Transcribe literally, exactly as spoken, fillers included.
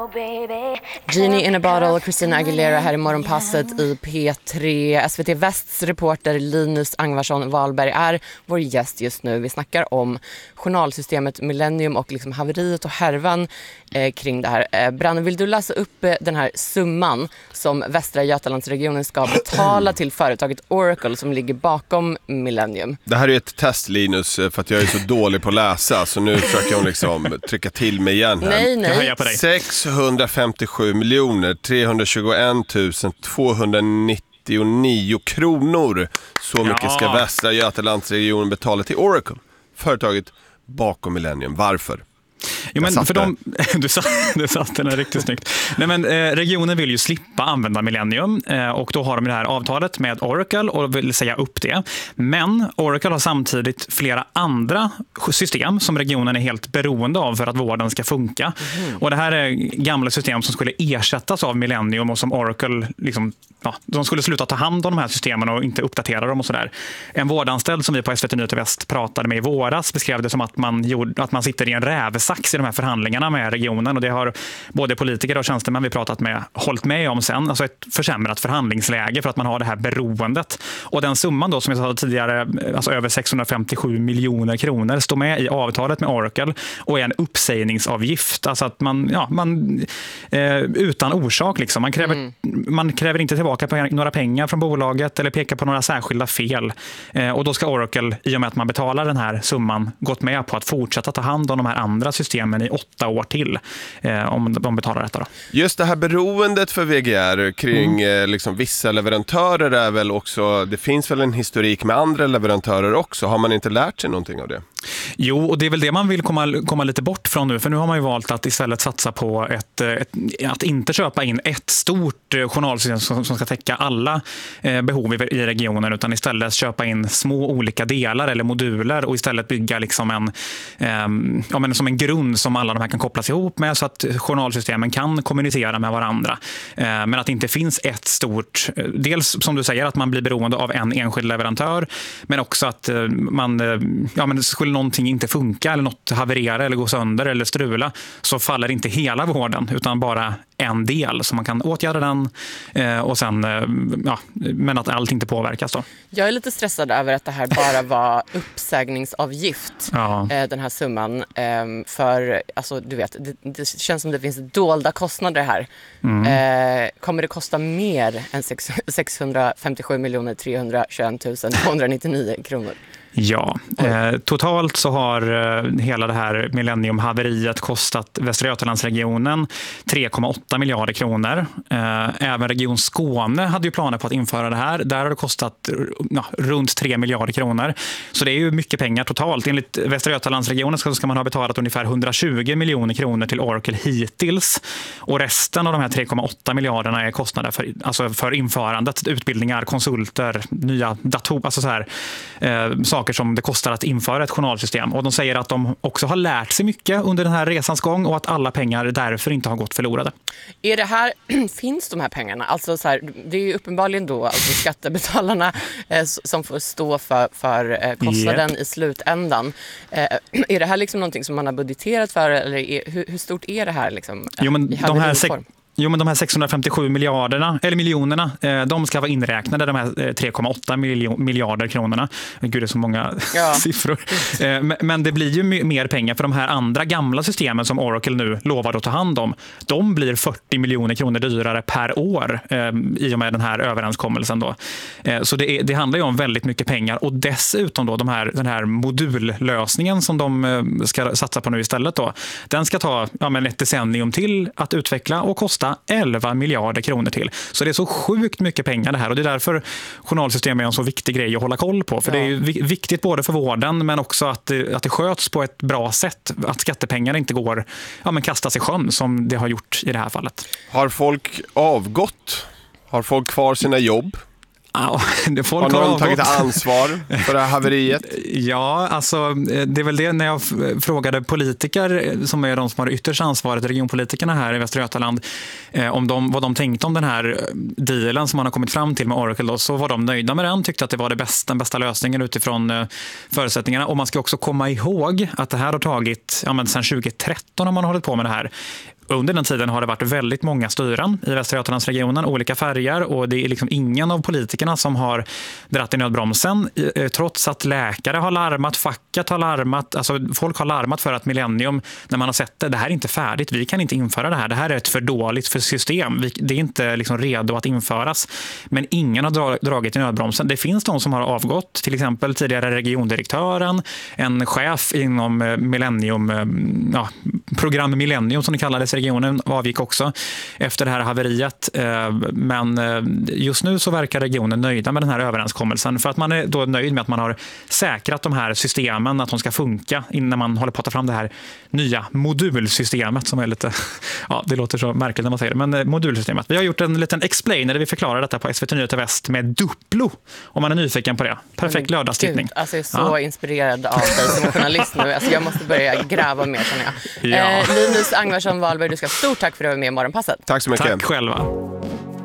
Genie in a bottle, Christina Aguilera här i Morgonpasset i P tre. S V T Västs reporter Linus Angvarsson Wahlberg är vår gäst just nu. Vi snackar om journalsystemet Millennium och liksom haveriet och härvan eh, kring det här. Eh, Branne, vill du läsa upp eh, den här summan som Västra Götalandsregionen ska betala till företaget Oracle som ligger bakom Millennium? Det här är ett test, Linus, för att jag är så dålig på att läsa, så nu försöker jag liksom trycka till mig igen här. Nej, nej. Jag på dig. sexhundrafemtiosju miljoner trehundratjugoett tusen tvåhundranittionio kronor. Så mycket Ja. ska Västra Götalandsregionen betala till Oracle, företaget bakom Millennium. Varför? Jo, men satt för dem, du, satt, du satt den här riktigt snyggt. Nej, men, eh, regionen vill ju slippa använda Millennium eh, och då har de det här avtalet med Oracle och vill säga upp det. Men Oracle har samtidigt flera andra system som regionen är helt beroende av för att vården ska funka. Mm. Och det här är gamla system som skulle ersättas av Millennium och som Oracle liksom, ja, de skulle sluta ta hand om de här systemen och inte uppdatera dem och sådär. En vårdanställd som vi på S V T Nyheter Väst pratade med i våras beskrev det som att man, gjorde, att man sitter i en rävsax i de här förhandlingarna med regionen, och det har både politiker och tjänstemän vi pratat med hållit med om sen. Alltså ett försämrat förhandlingsläge för att man har det här beroendet. Och den summan då som jag sa tidigare, alltså över sexhundrafemtiosju miljoner kronor, står med i avtalet med Oracle och är en uppsägningsavgift. Alltså att man, ja, man eh, utan orsak liksom. Man kräver, mm. man kräver inte tillbaka på några pengar från bolaget eller pekar på några särskilda fel. Eh, och då ska Oracle, i och med att man betalar den här summan, gått med på att fortsätta ta hand om de här andra systemen i åtta år till, eh, om de betalar detta då. Just det här beroendet för V G R kring mm. eh, liksom vissa leverantörer är väl också, det finns väl en historik med andra leverantörer också. Har man inte lärt sig någonting av det? Jo, och det är väl det man vill komma, komma lite bort från nu, för nu har man ju valt att istället satsa på ett, ett, att inte köpa in ett stort journalsystem som, som ska täcka alla eh, behov i, i regionen, utan istället köpa in små olika delar eller moduler och istället bygga liksom en, eh, ja, men som en grund som alla de här kan kopplas ihop med så att journalsystemen kan kommunicera med varandra. Eh, men att det inte finns ett stort, dels som du säger att man blir beroende av en enskild leverantör, men också att eh, man, eh, ja men skulle någonting inte funka eller något haverera eller gå sönder eller strula, så faller inte hela vården utan bara en del, så man kan åtgärda den eh, och sen, eh, ja, men att allt inte påverkas då. Jag är lite stressad över att det här bara var uppsägningsavgift, ja. eh, den här summan, eh, för alltså du vet, det, det känns som det finns dolda kostnader här. Mm. Eh, kommer det kosta mer än sexhundrafemtiosju miljoner trehundratjugoett tusen tvåhundranittionio kronor? Ja, eh, totalt så har eh, hela det här Millennium-haveriet kostat Västra Götalandsregionen tre komma åtta miljarder kronor. Eh, även Region Skåne hade ju planer på att införa det här. Där har det kostat ja, runt tre miljarder kronor. Så det är ju mycket pengar totalt. Enligt Västra Götalandsregionen ska, ska man ha betalat ungefär hundratjugo miljoner kronor till Oracle hittills. Och resten av de här tre komma åtta miljarderna är kostnader för, alltså för införandet, utbildningar, konsulter, nya datorer, alltså så här, eh, saker som det kostar att införa ett journalsystem. Och de säger att de också har lärt sig mycket under den här resans gång och att alla pengar därför inte har gått förlorade. Är det här, finns de här pengarna? Alltså så här, det är ju uppenbarligen då alltså skattebetalarna eh, som får stå för, för eh, kostnaden yep. i slutändan. Eh, är det här liksom någonting som man har budgeterat för, eller är, hur, hur stort är det här liksom? Jo, men de här sek- Jo, men de här sexhundrafemtiosju miljarderna, eller miljonerna, de ska vara inräknade, de här tre komma åtta miljarder kronorna. Gud, det är så många ja. siffror. Men det blir ju mer pengar för de här andra gamla systemen som Oracle nu lovar att ta hand om. De blir fyrtio miljoner kronor dyrare per år i och med den här överenskommelsen då. Så det, är, det handlar ju om väldigt mycket pengar, och dessutom då de här, den här modullösningen som de ska satsa på nu istället då, den ska ta ja, men ett decennium till att utveckla och kosta elva miljarder kronor till. Så det är så sjukt mycket pengar det här, och det är därför journalsystem är en så viktig grej att hålla koll på. För ja. det är ju viktigt både för vården men också att det, att det sköts på ett bra sätt. Att skattepengar inte går ja, men kastas i sjön som det har gjort i det här fallet. Har folk avgått? Har folk kvar sina jobb? Ja, det folk har någon har tagit ansvar för det här haveriet? Ja, alltså det är väl det när jag frågade politiker som är de som har ytterst ansvaret, regionpolitikerna här i Västra Götaland, om de, vad de tänkte om den här dealen som man har kommit fram till med Oracle då, så var de nöjda med den, tyckte att det var det bästa, den bästa lösningen utifrån förutsättningarna. Och man ska också komma ihåg att det här har tagit, ja men sedan tjugo tretton har man hållit på med det här. under den tiden har det varit väldigt många styren i Västra Götalandsregionen, olika färger, och det är liksom ingen av politikerna som har dratt i nödbromsen, trots att läkare har larmat, facket har larmat, alltså folk har larmat för att Millennium, när man har sett det, det här är inte färdigt, vi kan inte införa det här, det här är ett för dåligt för system, det är inte liksom redo att införas. Men ingen har dragit i nödbromsen. Det finns de som har avgått, till exempel tidigare regiondirektören, en chef inom Millennium, ja, program Millennium som det kallades i regionen, avgick också efter det här haveriet. Men just nu så verkar regionen nöjda med den här överenskommelsen, för att man är då nöjd med att man har säkrat de här systemen, att de ska funka innan man håller på att ta fram det här nya modulsystemet som är lite, ja, det låter så märkligt när man säger det, men modulsystemet. Vi har gjort en liten explainer där vi förklarar detta på S V T Nyheter Väst med Duplo, om man är nyfiken på det. Perfekt lördagstittning. Alltså jag är så Ja. inspirerad av dig som journalist nu. Alltså jag måste börja gräva mer, känner jag. Ja. Eh, Linus Angvarsson Wahlberg, du ska ha stort tack för att du var med i Morgonpasset. Tack så mycket. Tack själva.